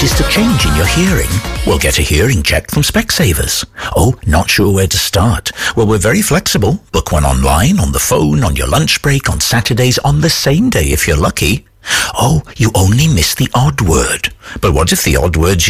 noticed a change in your hearing? Well, get a hearing check from Specsavers. Oh, not sure where to start? Well, we're very flexible. Book one online, on the phone, on your lunch break, on Saturdays, on the same day if you're lucky. Oh, you only missed the odd word. But what if the odd word's